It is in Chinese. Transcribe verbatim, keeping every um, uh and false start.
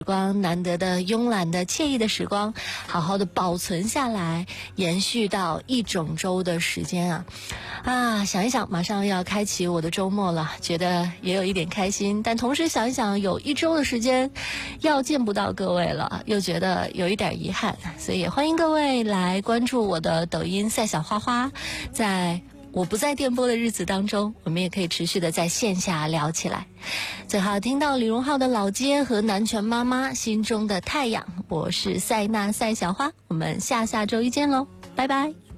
光，难得的慵懒的惬意的时光，好好的保存下来，延续到一整周的时间啊啊！想一想，马上要开启我的周末了，觉得也有一点开心，但同时想一想，有一周的时间要见不到各位了，又觉得有一点遗憾，所以也欢迎各位来关注我的抖音赛小花花，在我不在电波的日子当中，我们也可以持续的在线下聊起来。最好听到李荣浩的老街和南拳妈妈心中的太阳，我是赛娜赛小花，我们下下周一见喽，拜拜。